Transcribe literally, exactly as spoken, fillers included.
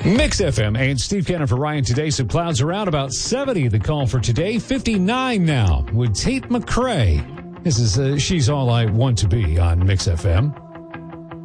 Mix F M and Steve Cannon for Ryan today. Some clouds around, about seventy the call for today. fifty-nine now with Tate McRae. This is uh, She's All I Want to Be on Mix F M.